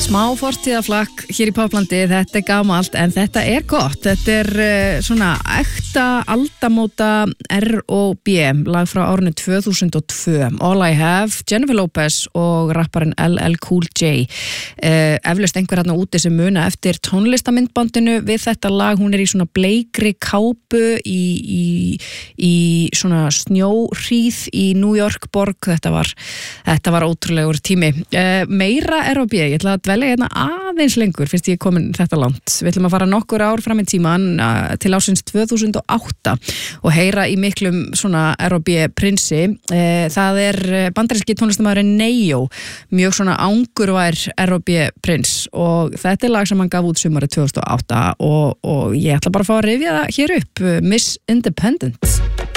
Smá fortíðaflakk hér í Poplandi, þetta gamalt en þetta gott, þetta svona ekta aldamóta R&B, lag frá árinu 2002, All I Have, Jennifer Lopez og rapparinn LL Cool J. Eflaust einhver hérna úti sem muna eftir tónlistamindbandinu við þetta lag, hún í svona bleikri kápu í svona snjóhríð í New York borg, þetta var ótrúlegur tími. Meira R&B, ég ætla að dvelja hérna aðeins lengur fyrst ég komin þetta langt. Við ætlum að fara nokkur ár fram í tíman til ársins 2008 og heyra í miklum svona R&B prinsi. Það bandaríski tónlistarmaðurinn Neo, mjög svona angurvær R&B prins og þetta lag sem hann gaf út sumarið 2008 og ég ætla bara að fá að rifja það hér upp, Miss Independent.